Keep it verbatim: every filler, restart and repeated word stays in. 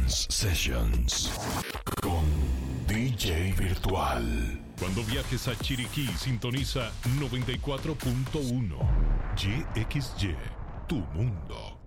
Trance Sessions con D J Virtual. Cuando viajes a Chiriquí, sintoniza noventa y cuatro punto uno. Y X Y, tu mundo.